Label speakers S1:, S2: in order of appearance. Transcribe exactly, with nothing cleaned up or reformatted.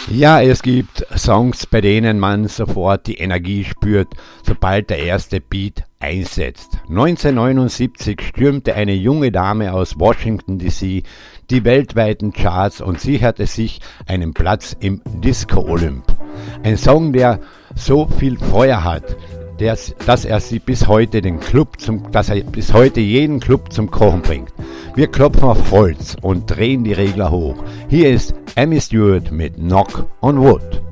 S1: Ja, es gibt Songs, bei denen man sofort die Energie spürt, sobald der erste Beat einsetzt. neunzehnhundertneunundsiebzig stürmte eine junge Dame aus Washington D C die weltweiten Charts und sicherte sich einen Platz im Disco Olymp. Ein Song, der so viel Feuer hat, der, dass er sie bis heute den Club zum, dass er bis heute jeden Club zum Kochen bringt. Wir klopfen auf Holz und drehen die Regler hoch. Hier ist Amy Stewart mit Knock on Wood.